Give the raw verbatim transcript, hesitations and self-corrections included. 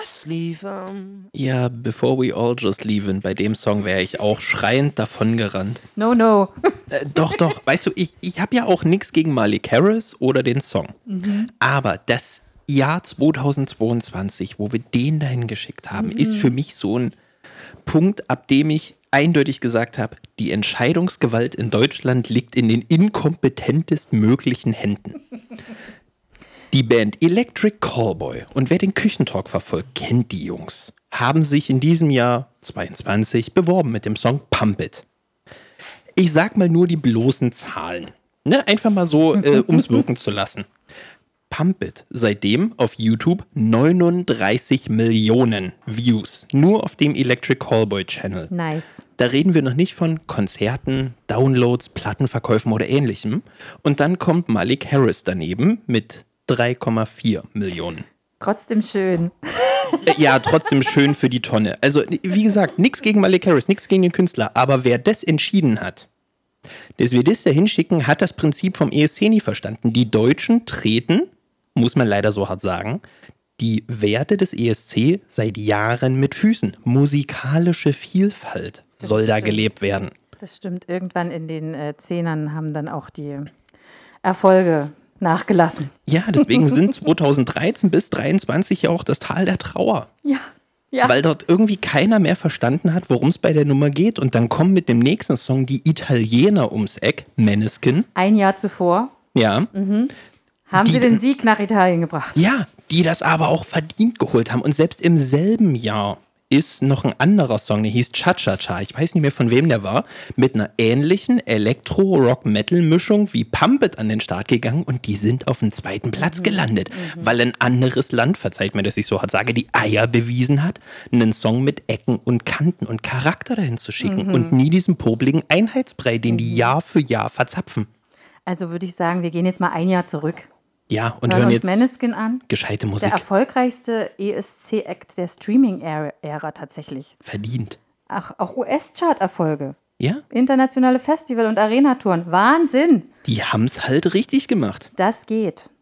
just leave 'em. Ja, Before We All Just Leave'n, bei dem Song wäre ich auch schreiend davongerannt. No, no. Äh, doch, doch, weißt du, ich, ich habe ja auch nichts gegen Malik Harris oder den Song. Mhm. Aber das Jahr zweitausendzweiundzwanzig, wo wir den dahin geschickt haben, mhm. ist für mich so ein Punkt, ab dem ich eindeutig gesagt habe, die Entscheidungsgewalt in Deutschland liegt in den inkompetentest möglichen Händen. Die Band Electric Callboy, und wer den Küchentalk verfolgt, kennt die Jungs, haben sich in diesem Jahr zweiundzwanzig beworben mit dem Song Pump It. Ich sag mal nur die bloßen Zahlen, ne? Einfach mal so, äh, ums wirken zu lassen. Pump It, seitdem auf YouTube neununddreißig Millionen Views, nur auf dem Electric Callboy Channel. Nice. Da reden wir noch nicht von Konzerten, Downloads, Plattenverkäufen oder ähnlichem. Und dann kommt Malik Harris daneben mit drei Komma vier Millionen. Trotzdem schön. Ja, trotzdem schön für die Tonne. Also, wie gesagt, nichts gegen Malik Harris, nichts gegen den Künstler. Aber wer das entschieden hat, dass wir das da hinschicken, hat das Prinzip vom E S C nie verstanden. Die Deutschen treten, muss man leider so hart sagen, die Werte des E S C seit Jahren mit Füßen. Musikalische Vielfalt Das soll da stimmt. gelebt werden. Das stimmt. Irgendwann in den äh, Zehnern haben dann auch die Erfolge nachgelassen. Ja, deswegen sind zweitausenddreizehn bis zweitausenddreiundzwanzig ja auch das Tal der Trauer. Ja. Ja. Weil dort irgendwie keiner mehr verstanden hat, worum es bei der Nummer geht. Und dann kommen mit dem nächsten Song die Italiener ums Eck, Måneskin. Ein Jahr zuvor Ja. mhm. haben Die- sie den Sieg nach Italien gebracht. Ja, die das aber auch verdient geholt haben. Und selbst im selben Jahr ist noch ein anderer Song, der hieß Cha-Cha-Cha, ich weiß nicht mehr von wem der war, mit einer ähnlichen Elektro-Rock-Metal-Mischung wie Pump It an den Start gegangen und die sind auf dem zweiten Platz Mhm. gelandet, mhm. weil ein anderes Land, verzeiht mir, dass ich so hart sage, die Eier bewiesen hat, einen Song mit Ecken und Kanten und Charakter dahin zu schicken Mhm. und nie diesen popligen Einheitsbrei, den die Mhm. Jahr für Jahr verzapfen. Also würde ich sagen, wir gehen jetzt mal ein Jahr zurück. Ja, und Hören hören uns jetzt Måneskin an. gescheite Der Musik. erfolgreichste E S C-Act der Streaming-Ära tatsächlich. Verdient. Ach, auch U S-Chart-Erfolge. Ja, Internationale Festival- und Arena-Touren. Wahnsinn! die haben's halt richtig gemacht. Das geht.